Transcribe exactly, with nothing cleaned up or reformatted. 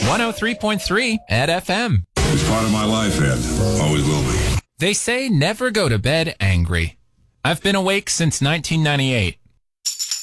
one oh three point three at F M. It's part of my life, Ed. Always will be. They say never go to bed angry. I've been awake since nineteen ninety-eight.